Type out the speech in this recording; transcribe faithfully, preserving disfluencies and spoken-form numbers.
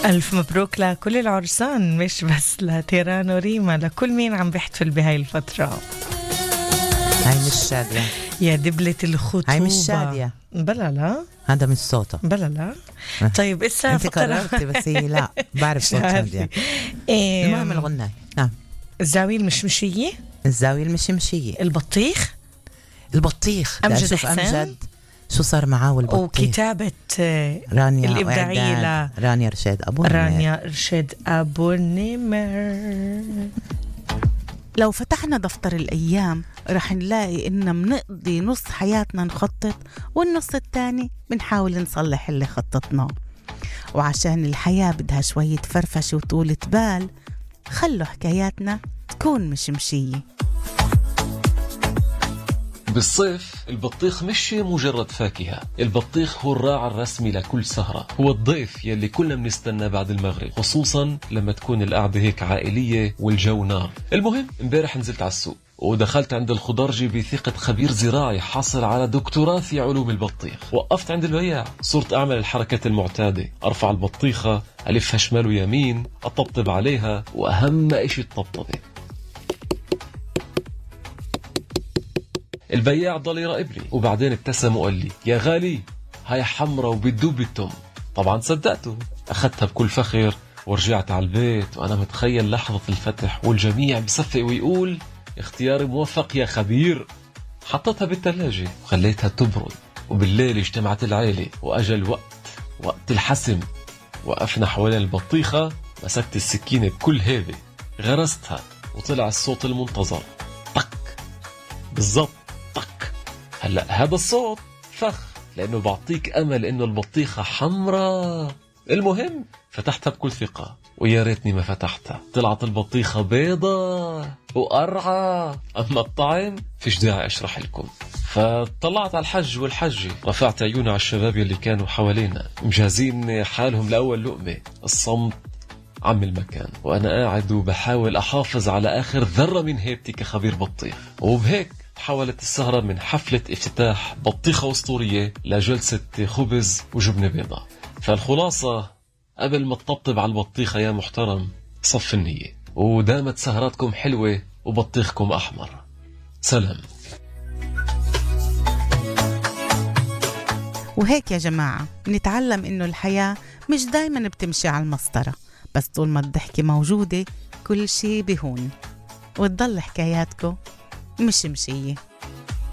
ألف مبروك لكل العرسان، مش بس لتيران وريما، لكل مين عم بيحتفل بهاي الفترة. هاي مش شادية يا دبلة الخطوبة. هاي مش شادية بلا لا، هذا مش صوته. بلا لا. طيب إسا انت قررتي بس هي لا بعرف صوت شادية. إيه المهم الغناء. نعم. الزاوية المشمشية، الزاوية المشمشية، البطيخ البطيخ. أمجد شوف حسين. أمجد شو صار معاه والبطيخ. وكتابة رانيا الإبداعية ل رانيا رشاد أبو رانيا رشاد أبو النمر. لو فتحنا دفتر الأيام رح نلاقي إننا منقضي نص حياتنا نخطط، والنص التاني بنحاول نصلح اللي خططناه. وعشان الحياة بدها شوية فرفشة وطولة بال، خلوا حكاياتنا تكون مشمشية. بالصيف البطيخ مش مجرد فاكهة، البطيخ هو الراعي الرسمي لكل سهرة، هو الضيف يلي كلنا بنستنى بعد المغرب، خصوصا لما تكون القعدة هيك عائلية والجو نار. المهم امبارح نزلت على السوق ودخلت عند الخضرجي بثقة خبير زراعي حاصل على دكتوراه في علوم البطيخ. وقفت عند البياع، صرت أعمل الحركات المعتادة، أرفع البطيخة، ألفها شمال ويمين، أطبطب عليها، وأهم إشي الطبطبة. البياع ضل يراقبني وبعدين ابتسم وقال لي يا غالي هاي حمرة وبتدوب بالتم. طبعا صدقته، أخذتها بكل فخر ورجعت على البيت وأنا متخيل لحظة الفتح والجميع بصفق ويقول اختيار موفق يا خبير. حطيتها بالثلاجة وخليتها تبرد، وبالليل اجتمعت العيلة وأجى الوقت، وقت الحسم. وقفنا حوالين البطيخة، مسكت السكينة بكل هيبة، غرستها وطلع الصوت المنتظر، طق. بالضبط طق. هلأ هذا الصوت فخ لأنه بعطيك أمل إنه البطيخة حمراء. المهم فتحتها بكل ثقة، ويا ريتني ما فتحتها، طلعت البطيخة بيضة وقرعة. أما الطعم فيش داعي أشرح لكم. فطلعت على الحج والحجة، رفعت عيوني على الشباب اللي كانوا حوالينا مجهزين حالهم لأول لقمة. الصمت عم المكان، وأنا قاعد وبحاول أحافظ على آخر ذرة من هيبتي كخبير بطيخ. وبهيك حولت السهرة من حفلة افتتاح بطيخة أسطورية لجلسة خبز وجبنة بيضاء. فالخلاصة، قبل ما تطبطب على البطيخة يا محترم، صف النية، ودامت سهراتكم حلوة وبطيخكم أحمر. سلام. وهيك يا جماعة نتعلم إنه الحياة مش دايما بتمشي على المسطرة، بس طول ما الضحكة موجودة كل شي بهون، وتضل حكاياتكم مش مشية.